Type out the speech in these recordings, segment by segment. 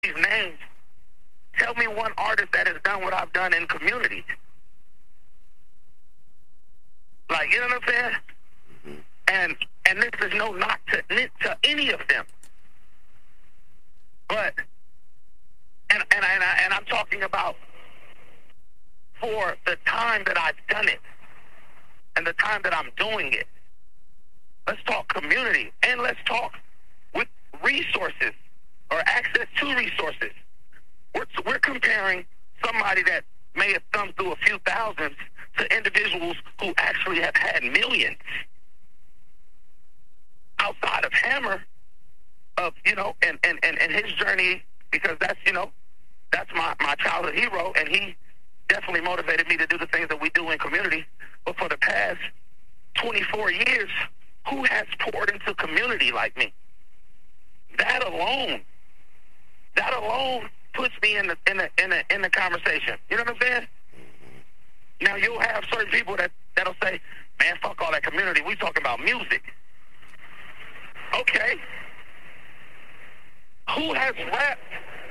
these names. Tell me one artist that has done what I've done in community. Like, you know what I'm saying? Mm-hmm. And this is no knock to any of them. But and I'm talking about for the time that I've done it and the time that I'm doing it. Let's talk community, and let's talk with resources or access to resources. We're comparing somebody that may have thumbed through a few thousands to individuals who actually have had millions. Outside of Hammer, of, you know, and his journey, because that's, you know, that's my childhood hero, and he definitely motivated me to do the things that we do in community. But for the past 24 years, who has poured into community like me? That alone puts me in the conversation. You know what I'm saying? Now you'll have certain people that'll say, "Man, fuck all that community. We talking about music." Okay. Who has rapped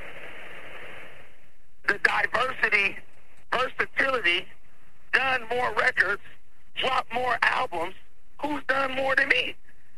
the diversity, versatility, done more records, dropped more albums? Who's done more than me?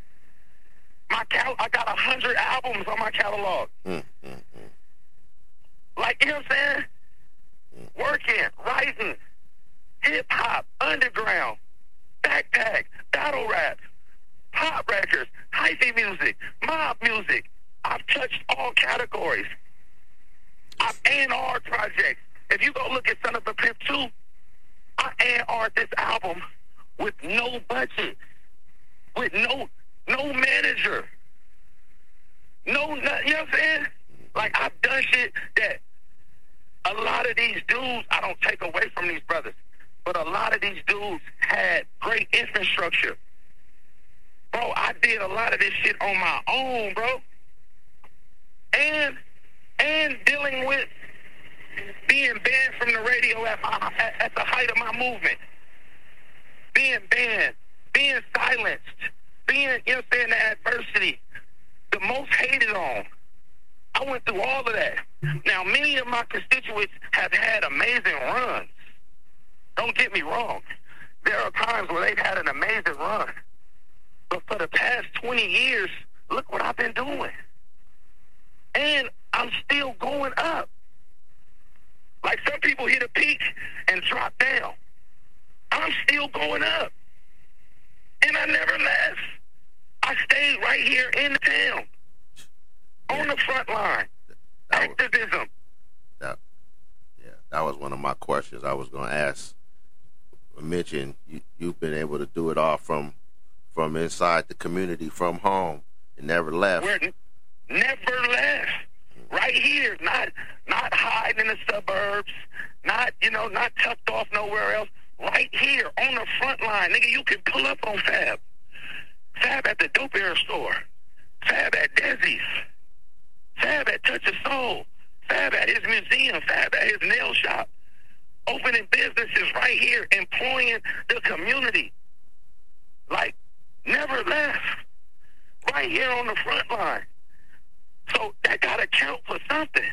I got 100 albums on my catalog. Like, you know what I'm saying? Working, writing, hip-hop, underground, backpack, battle rap, pop records, hyphy music, mob music. I've touched all categories. I've A&R projects. If you go look at Son of a Pimp 2, I A&R'd this album with no budget, with no manager, you know what I'm saying? Like, I've done shit that a lot of these dudes, I don't take away from these brothers, but a lot of these dudes had great infrastructure. Bro, I did a lot of this shit on my own, bro. And dealing with being banned from the radio at the height of my movement. Being banned, being silenced, being, you know what I'm saying, the adversity, the most hated on. I went through all of that. Now, many of my constituents have had amazing runs. Don't get me wrong. There are times where they've had an amazing run. But for the past 20 years, look what I've been doing. And I'm still going up. Like, some people hit a peak and drop down. I'm still going up. And I never left. I stayed right here in the town. On the front line. Activism. That was one of my questions I was going to ask. Mention, you've been able to do it all from inside the community, from home, and never left. Never left. Right here, not hiding in the suburbs, not tucked off nowhere else. Right here on the front line, nigga. You can pull up on Fab at the Dope Air store, Fab at Desi's, Fab at Touch of Soul, Fab at his museum, Fab at his nail shop, opening businesses right here, employing the community. Like, never left. Right here on the front line. So that got to count for something.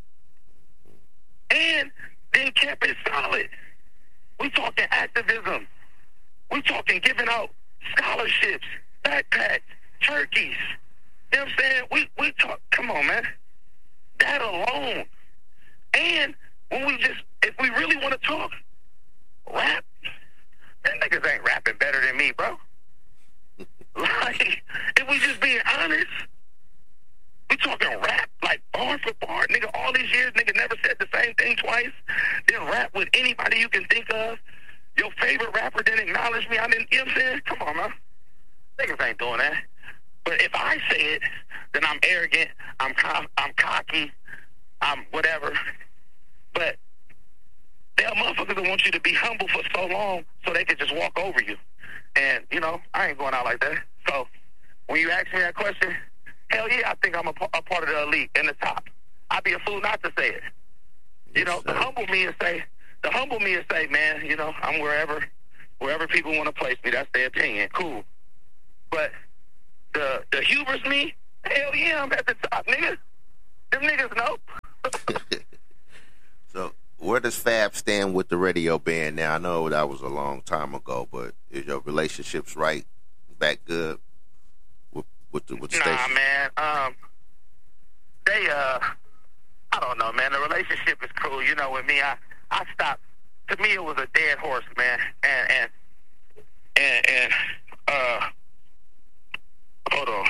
And then kept it solid. We talking activism. We talking giving out scholarships, backpacks, turkeys. You know what I'm saying? We talk, come on, man. That alone. And if we really want to talk rap, them niggas ain't rapping better than me, bro. Like, if we just being honest, we talking rap, like bar for bar. Nigga, all these years, nigga never said the same thing twice. Didn't rap with anybody you can think of. Your favorite rapper didn't acknowledge me. I didn't, you know what I'm saying? Come on, man. Niggas ain't doing that. But if I say it, then I'm arrogant, I'm cocky, I'm whatever. But there are motherfuckers that want you to be humble for so long so they can just walk over you. And, you know, I ain't going out like that. So when you ask me that question, hell yeah, I think I'm a part of the elite and the top. I'd be a fool not to say it. You know, the humble me is say, man, you know, I'm wherever people want to place me. That's their opinion. Cool. But the hubris me, hell yeah, I'm at the top, nigga. Them niggas know. So, where does Fab stand with the radio band now? I know that was a long time ago, but is your relationships right back good with the Nah, station? man. They I don't know, man. The relationship is cool. You know, with me, I stopped. To me, it was a dead horse, man. And hold on.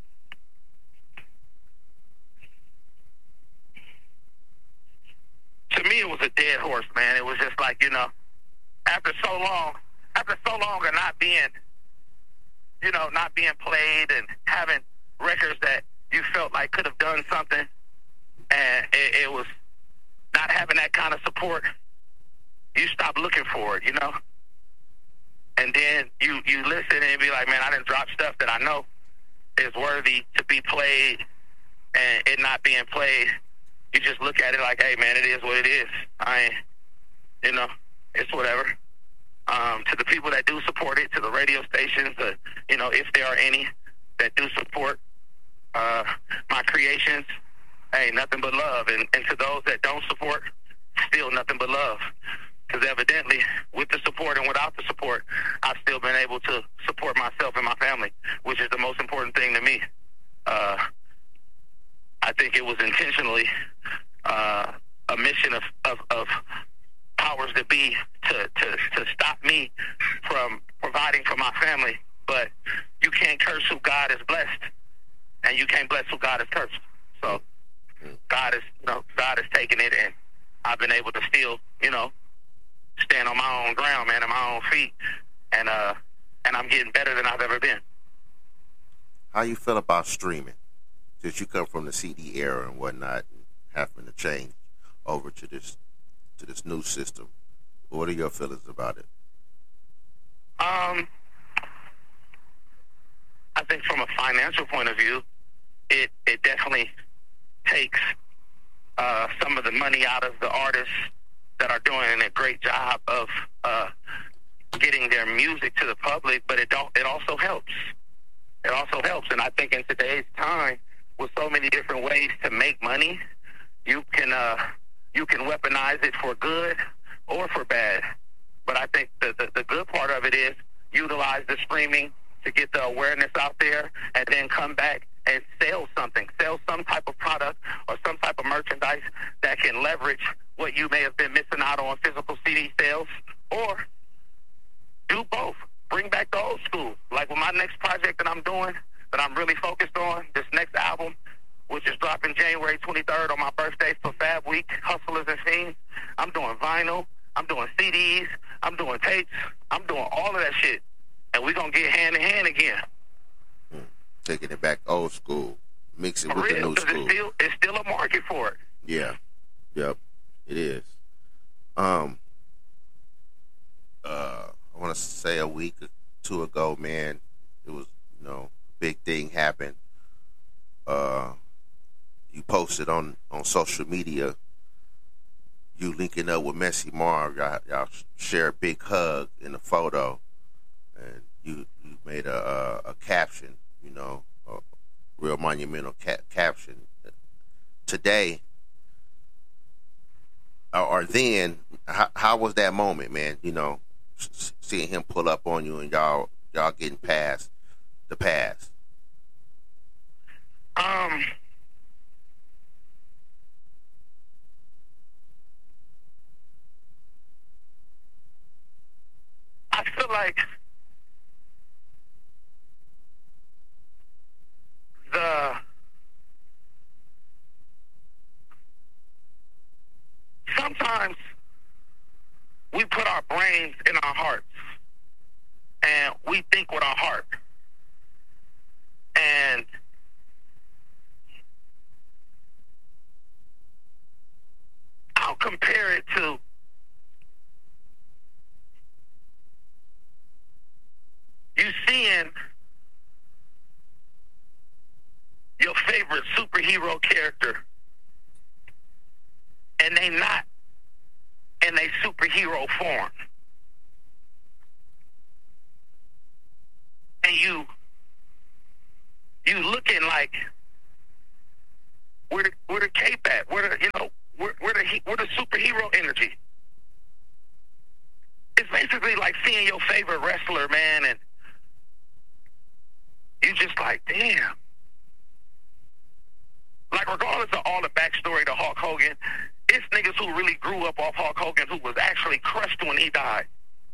To me, it was a dead horse, man. It was just like, you know, after so long of not being, you know, not being played and having records that you felt like could have done something, and it was not having that kind of support, you stop looking for it, you know? And then you listen and be like, man, I didn't drop stuff that I know is worthy to be played, and it not being played, you just look at it like, hey, man, it is what it is. I ain't, you know, it's whatever. To the people that do support it, to the radio stations, you know, if there are any that do support my creations, hey, nothing but love. And to those that don't support, still nothing but love. Because evidently, with the support and without the support, I've still been able to support myself and my family, which is the most important thing to me. I think it was intentionally a mission of powers that be to stop me from providing for my family. But you can't curse who God has blessed, and you can't bless who God has cursed. So God has taken it, and I've been able to still, you know, stand on my own ground, man, on my own feet, and I'm getting better than I've ever been. How you feel about streaming? Since you come from the CD era and whatnot, and having to change over to this new system, what are your feelings about it? I think from a financial point of view, it definitely takes some of the money out of the artists that are doing a great job of getting their music to the public, but it also helps. It also helps, and I think in today's time, with so many different ways to make money, you can weaponize it for good or for bad. But I think the good part of it is utilize the streaming to get the awareness out there, and then come back and sell some type of product or some type of merchandise that can leverage what you may have been missing out on physical CD sales, or do both. Bring back the old school. Like with my next project that I'm doing, that I'm really focused on, this next album, which is dropping January 23rd on my birthday for Fab Week, Hustlers and Fiends. I'm doing vinyl, I'm doing CDs, I'm doing tapes, I'm doing all of that shit. And we're going to get hand in hand again. Taking it back old school, mix it For with real, the new school. It's still a market for it. Yeah. Yep. It is. I want to say a week or two ago, man, it was, you know, a big thing happened. You posted on social media, you linking up with Messy Marv. Y'all share a big hug in the photo, and you made a caption, you know, a real monumental caption. Today, or then, how was that moment, man? You know, seeing him pull up on you and y'all getting past the past. I feel like sometimes we put our brains in our hearts and we think with our heart. And I'll compare it to you seeing your favorite superhero character and they not in a superhero form. And you looking like Where the cape at? Where the where the superhero energy? It's basically like seeing your favorite wrestler, man, and you just like, damn. Like, regardless of all the backstory to Hulk Hogan, it's niggas who really grew up off Hulk Hogan who was actually crushed when he died.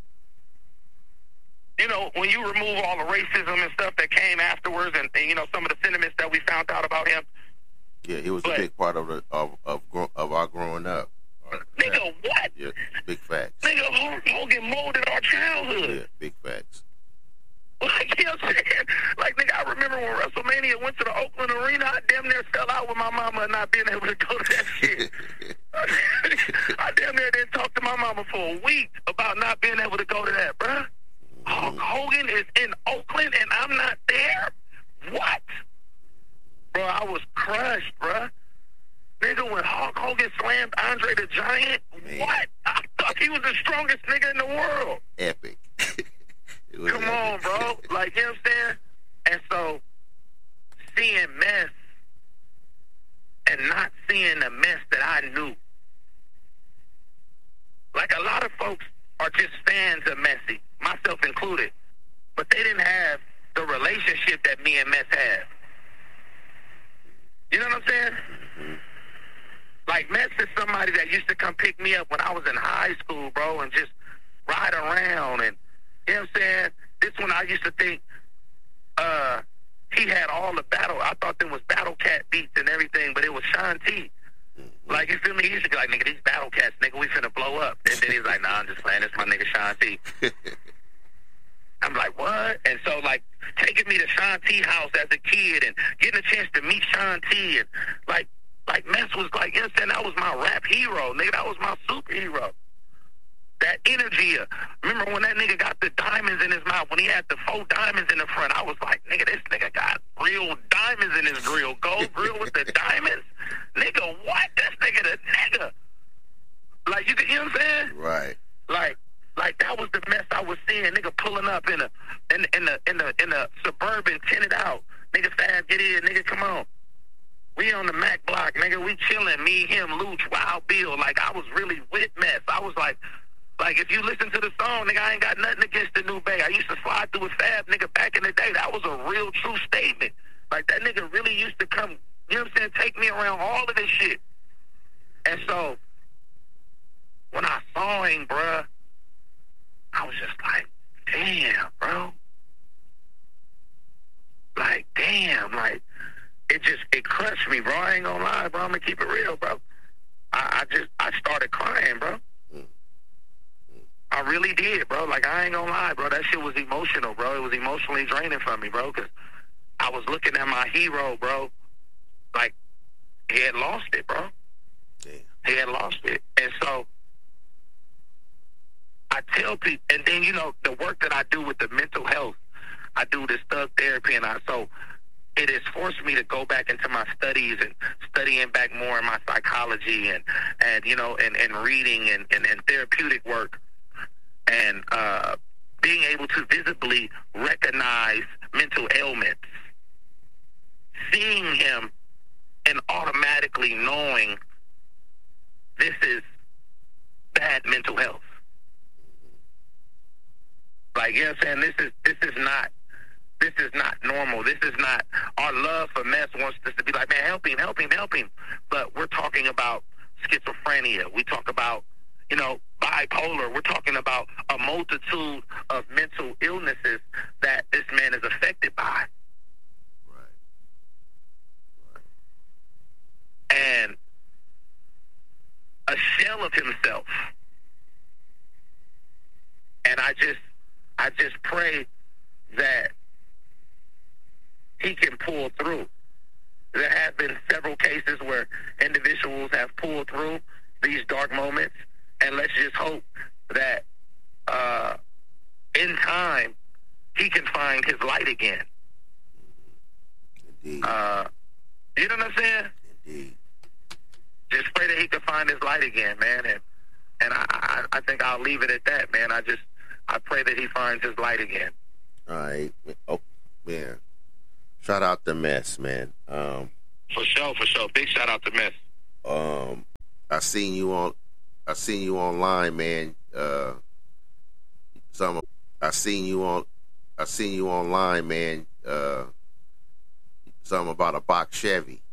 You know, when you remove all the racism and stuff that came afterwards, and you know, some of the sentiments that we found out about him. Yeah, he was a big part of our growing up. Nigga, what? Yeah, big facts. Nigga, Hulk Hogan molded our childhood. Yeah, big facts. Like, you know what I'm saying? Like, nigga, I remember when WrestleMania went to the Oakland Arena, I damn near fell out with my mama and not being able to go to that shit. I damn near didn't talk to my mama for a week about not being able to go to that, bruh. Hulk Hogan is in Oakland and I'm not there? What? Bro, I was crushed, bruh. Nigga, when Hulk Hogan slammed Andre the Giant, man. What? I thought he was the strongest nigga in the world. Epic. Come on, bro. Like, you know what I'm saying? And so, seeing mess and not seeing the mess that I knew. Like, a lot of folks are just fans of Messi, myself included. But they didn't have the relationship that me and Mess had. You know what I'm saying? Mm-hmm. Like, Mess is somebody that used to come pick me up when I was in high school, bro, and just ride around and, you know what I'm saying? This one I used to think he had all the battle. I thought there was Battle Cat beats and everything, but it was Sean T. Like, you feel me? He used to be like, nigga, these Battle Cats, nigga, we finna blow up. And then he's like, nah, I'm just playing. This my nigga Sean T. I'm like, what? And so, like, taking me to Sean T house as a kid and getting a chance to meet Sean T and, like Mess was like, you know what I'm saying? That was my rap hero, nigga. That was my superhero. That energy. Remember when that nigga got the diamonds in his mouth, when he had the 4 diamonds in the front, I was like, nigga, this nigga got real diamonds in his grill. Gold grill with the diamonds? Nigga, what? This nigga the nigga. Like, you know what I'm saying? Right. Like that was the mess I was seeing. Nigga pulling up in the Suburban, tinted out. Nigga, Fab, get in. Nigga, come on. We on the Mac block, nigga. We chilling. Me, him, Luch, Wild Bill. Like, I was really with Mess. I was like, if you listen to the song, nigga, I ain't got nothing against the New Bay. I used to slide through with Fab, nigga, back in the day. That was a real, true statement. Like, that nigga really used to come, you know what I'm saying, take me around all of this shit. And so, when I saw him, bruh, I was just like, damn, bro. Like, damn, like, it crushed me, bro. I ain't gonna lie, bro. I'm gonna keep it real, bro. I started crying, bro. I really did, bro. Like, I ain't gonna lie, bro. That shit was emotional, bro. It was emotionally draining for me, bro, because I was looking at my hero, bro. Like, he had lost it, bro. Damn. He had lost it. And so, I tell people, and then, you know, the work that I do with the mental health, I do this thug therapy, and so it has forced me to go back into my studies and studying back more in my psychology and you know, and reading and therapeutic work. And being able to visibly recognize mental ailments, seeing him and automatically knowing this is bad mental health. Like, you know what I'm saying? This is not normal. This is not, our love for Mess wants us to be like, man, help him. But we're talking about schizophrenia. We talk about, you know, bipolar. We're talking about a multitude of mental illnesses that this man is affected by. Right. And a shell of himself. And I just pray that he can pull through. There have been several cases where individuals have pulled through these dark moments. And let's just hope that in time he can find his light again. Indeed. You know what I'm saying? Indeed. Just pray that he can find his light again, man. And I think I'll leave it at that, man. I pray that he finds his light again. All right. Oh, man. Shout out to Mess, man. For sure, for sure. Big shout out to Myth. I seen you online, man. I seen you online, man. Something about a box Chevy.